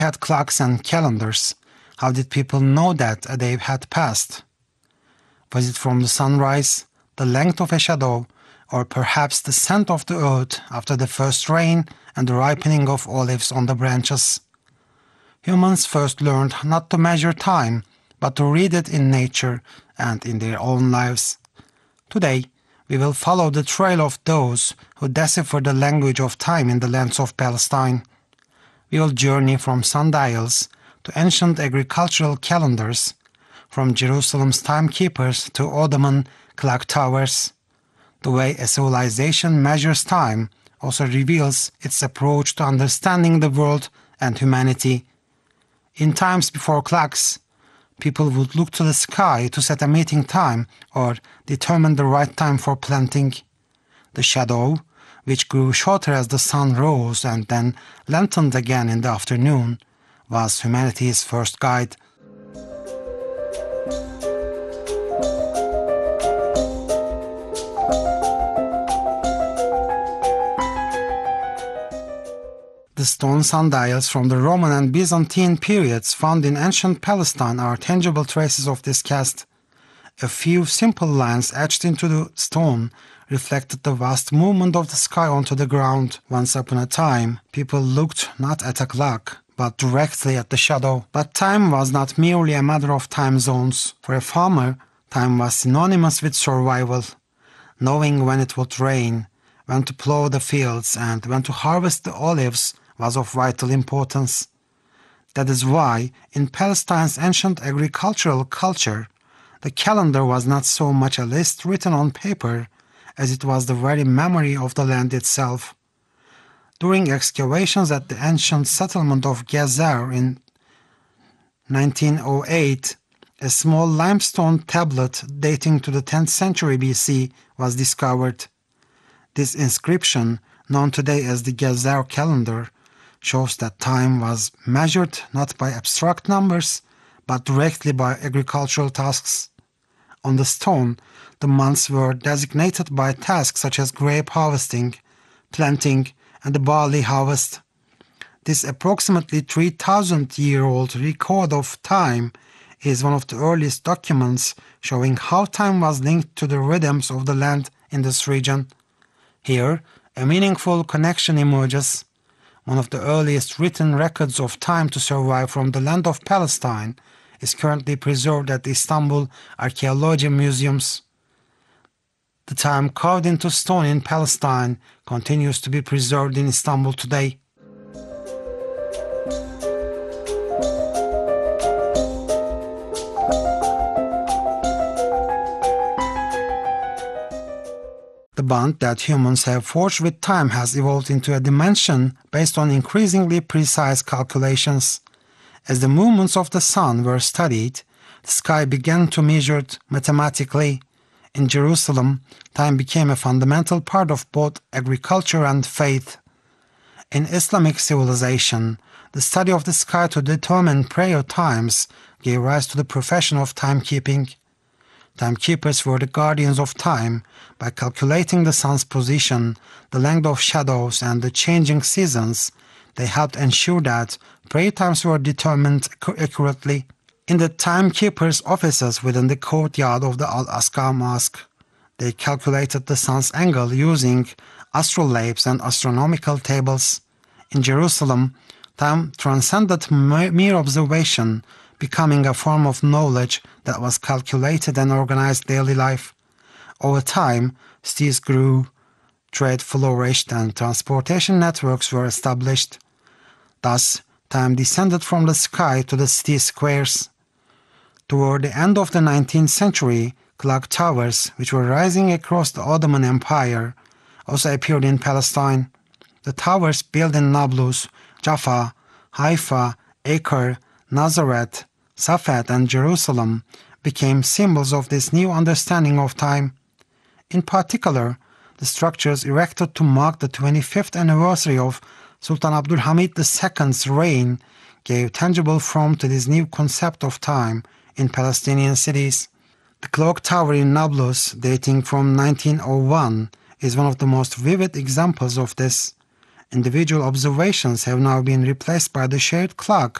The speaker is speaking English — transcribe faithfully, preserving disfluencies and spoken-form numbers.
had clocks and calendars, how did people know that a day had passed? Was it from the sunrise, the length of a shadow, or perhaps the scent of the earth after the first rain and the ripening of olives on the branches? Humans first learned not to measure time, but to read it in nature and in their own lives. Today, we will follow the trail of those who deciphered the language of time in the lands of Palestine. We will journey from sundials to ancient agricultural calendars, from Jerusalem's timekeepers to Ottoman clock towers. The way a civilization measures time also reveals its approach to understanding the world and humanity. In times before clocks, people would look to the sky to set a meeting time or determine the right time for planting. The shadow, which grew shorter as the sun rose and then lengthened again in the afternoon, was humanity's first guide. The stone sundials from the Roman and Byzantine periods found in ancient Palestine are tangible traces of this caste. A few simple lines etched into the stone reflected the vast movement of the sky onto the ground. Once upon a time, people looked not at a clock, but directly at the shadow. But time was not merely a matter of time zones. For a farmer, time was synonymous with survival. Knowing when it would rain, when to plow the fields, and when to harvest the olives was of vital importance. That is why, in Palestine's ancient agricultural culture, the calendar was not so much a list written on paper as it was the very memory of the land itself. During excavations at the ancient settlement of Gezer in nineteen oh eight, a small limestone tablet dating to the tenth century B C was discovered. This inscription, known today as the Gezer calendar, shows that time was measured not by abstract numbers, but directly by agricultural tasks. On the stone, the months were designated by tasks such as grape harvesting, planting, and the barley harvest. This approximately three thousand year old record of time is one of the earliest documents showing how time was linked to the rhythms of the land in this region. Here, a meaningful connection emerges. One of the earliest written records of time to survive from the land of Palestine is currently preserved at the Istanbul Archaeology Museums. The time carved into stone in Palestine continues to be preserved in Istanbul today. The bond that humans have forged with time has evolved into a dimension based on increasingly precise calculations. As the movements of the sun were studied, the sky began to be measured mathematically. In Jerusalem, time became a fundamental part of both agriculture and faith. In Islamic civilization, the study of the sky to determine prayer times gave rise to the profession of timekeeping. Timekeepers were the guardians of time by calculating the sun's position, the length of shadows, and the changing seasons. They helped ensure that prayer times were determined accurately. In the timekeepers' offices within the courtyard of the Al-Aqsa Mosque, they calculated the sun's angle using astrolabes and astronomical tables. In Jerusalem, time transcended mere observation, becoming a form of knowledge that was calculated and organized daily life. Over time, cities grew, trade flourished, and transportation networks were established. Thus, time descended from the sky to the city squares. Toward the end of the nineteenth century, clock towers, which were rising across the Ottoman Empire, also appeared in Palestine. The towers built in Nablus, Jaffa, Haifa, Acre, Nazareth, Safed, and Jerusalem became symbols of this new understanding of time. In particular, the structures erected to mark the twenty-fifth anniversary of Sultan Abdulhamid the Second's reign gave tangible form to this new concept of time in Palestinian cities. The clock tower in Nablus, dating from nineteen oh one, is one of the most vivid examples of this. Individual observations have now been replaced by the shared clock,